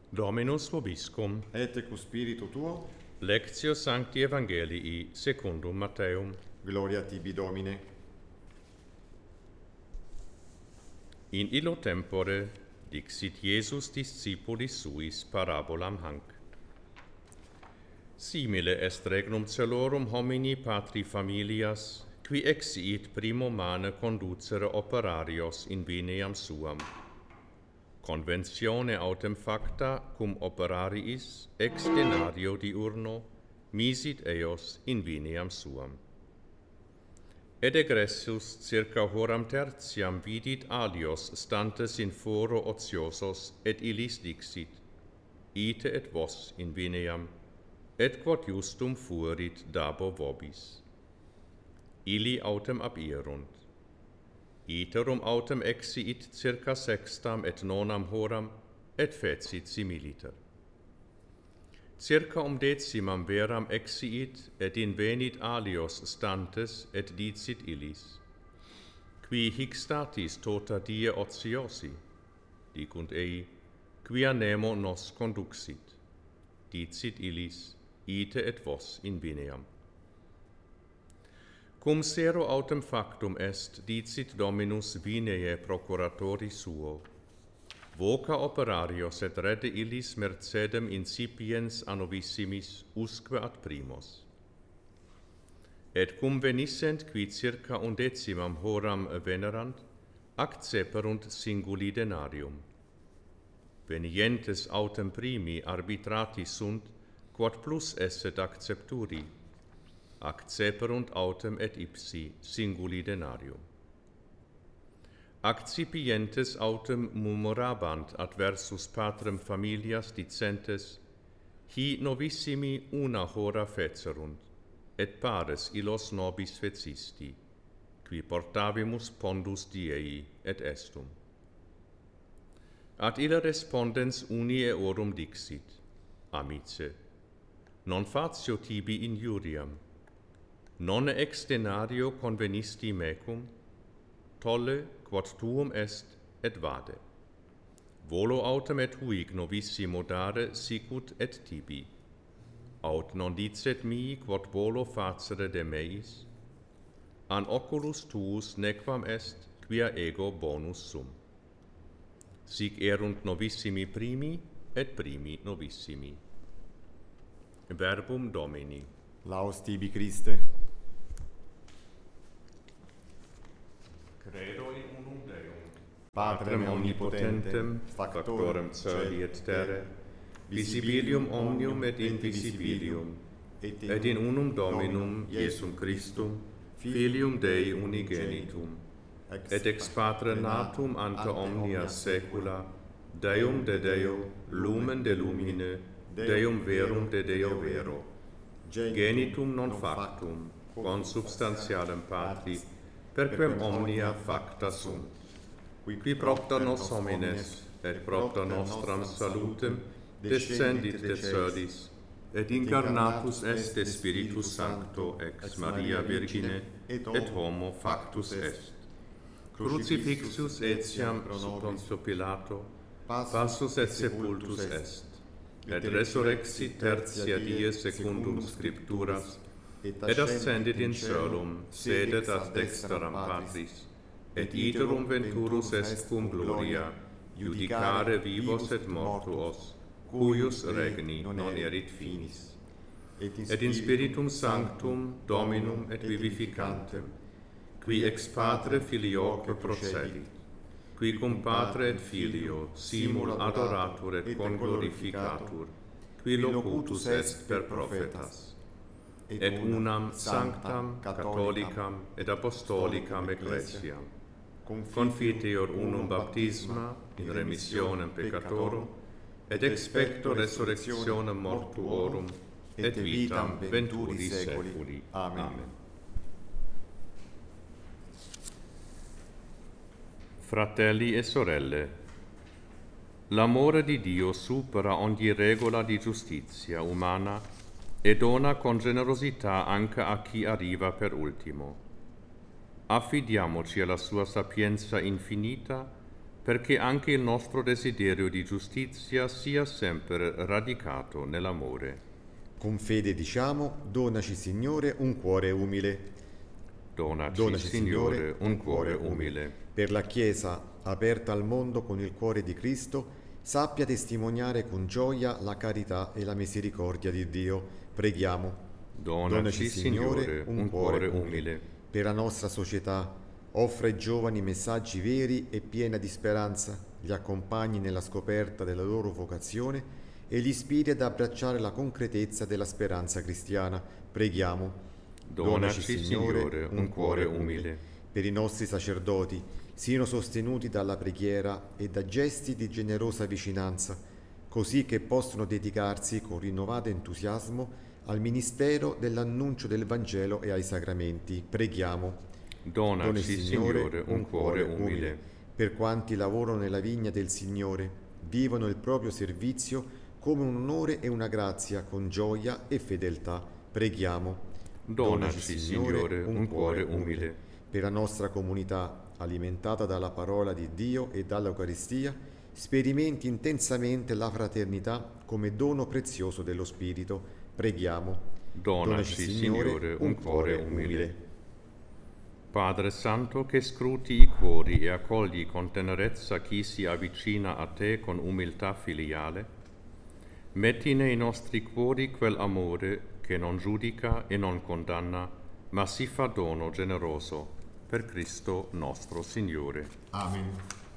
Dominus vobiscum, et cum spiritu tuo, lectio Sancti Evangelii secundum Matteum. gloria tibi Domine. In illo tempore dixit Iesus discipulis suis parabolam hanc. Simile est regnum celorum homini patri familias, qui exiit primo mane conducere operarios in vineam suam. Conventione autem facta cum operariis ex denario diurno misit eos in vineam suam. Ed egressus circa horam tertiam vidit alios stantes in foro ociosos, et illis dixit, ite et vos in vineam, et quod justum fuerit dabo vobis. Illi autem abierunt. Iterum autem exiit circa sextam et nonam horam, et fecit similiter. Circa decimam veram exiit, et invenit alios stantes, et dicit illis, qui hic statis tota die ociosi? Dicunt ei, quia nemo nos conduxit. Dicit illis, ite et vos in vineam. Cum sero autem factum est, dicit Dominus vinee procuratori suo, voca operarios et rede illis mercedem incipiens a novissimis usque ad primos. Et cum venissent qui circa 11 horam venerant, acceperunt singuli denarium. Venientes autem primi arbitrati sunt, quod plus esset accepturi, acceperunt autem et ipsi singuli denarium. Accipientes autem murmurabant adversus patrem familias dicentes, hi novissimi una hora fecerunt, et pares illos nobis fecisti, qui portavimus pondus diei et estum. Ad ille respondens uni eorum dixit, amice, non fatio tibi injuriam, non ex denario convenisti mecum, tolle quod tuum est, et vade. Volo autem et huic novissimo dare sicut et tibi. Aut non dicet mi quod volo facere de meis? An oculus tuus nequam est, quia ego bonus sum. Sic erunt novissimi primi, et primi novissimi. Verbum Domini. Laus tibi Christe. Credo in unum Deum, Patrem omnipotentem, factorem caeli et terrae, visibilium omnium et invisibilium, et in unum Dominum Iesum Christum, Filium Dei unigenitum, et ex Patre natum ante omnia saecula, Deum de Deo, lumen de lumine, Deum verum de Deo vero, genitum non factum, consubstantialem Patri, perquem omnia facta sunt, qui propter nos homines, et propter nostram salutem, descendit de celis, et incarnatus est de Spiritus Sancto ex Maria Virgine, et homo factus est. Crucifixus etiam sub Pontio Pilato, passus et sepultus est, et resurrexit tertia die secundum Scripturas, et ascendit in caelum, sedet ad dexteram Patris, et iterum venturus est cum gloria, judicare vivos et mortuos, cuius regni non erit finis. Et in Spiritum Sanctum, Dominum et vivificantem, qui ex Patre Filioque procedit, qui cum Patre et Filio simul adoratur et conglorificatur, qui locutus est per prophetas, et unam sanctam, catholicam et apostolicam ecclesiam, confiteor unum baptisma in remissionem peccatorum, et expecto resurrectionem mortuorum, et vitam venturi seculi. Amen. Fratelli e sorelle, l'amore di Dio supera ogni regola di giustizia umana e dona con generosità anche a chi arriva per ultimo. Affidiamoci alla sua sapienza infinita perché anche il nostro desiderio di giustizia sia sempre radicato nell'amore. Con fede diciamo, donaci Signore un cuore umile. Donaci, Signore, un cuore umile. Per la Chiesa, aperta al mondo con il cuore di Cristo, sappia testimoniare con gioia la carità e la misericordia di Dio. Preghiamo. Donaci, Signore, un cuore umile. Per la nostra società, offre ai giovani messaggi veri e piena di speranza, li accompagni nella scoperta della loro vocazione e li ispiri ad abbracciare la concretezza della speranza cristiana. Preghiamo. Donaci, Signore, un cuore umile. Per i nostri sacerdoti, siano sostenuti dalla preghiera e da gesti di generosa vicinanza, così che possono dedicarsi con rinnovato entusiasmo al ministero dell'annuncio del Vangelo e ai sacramenti. Preghiamo. Donaci, Signore, un cuore umile. Per quanti lavorano nella vigna del Signore, vivono il proprio servizio come un onore e una grazia con gioia e fedeltà. Preghiamo. Donaci, Signore, un cuore umile. Per la nostra comunità, alimentata dalla parola di Dio e dall'Eucaristia, sperimenti intensamente la fraternità come dono prezioso dello Spirito. Preghiamo. Donaci, Signore, un cuore umile. Padre Santo, che scruti i cuori e accogli con tenerezza chi si avvicina a te con umiltà filiale, metti nei nostri cuori quell'amore che non giudica e non condanna, ma si fa dono generoso per Cristo nostro Signore. Amen.